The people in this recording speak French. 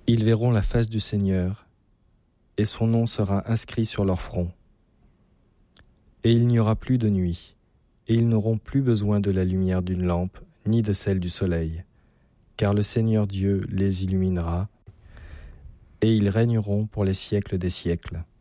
Ils verront la face du Seigneur, et son nom sera inscrit sur leur front. Et il n'y aura plus de nuit, et ils n'auront plus besoin de la lumière d'une lampe, ni de celle du soleil, car le Seigneur Dieu les illuminera, et ils régneront pour les siècles des siècles.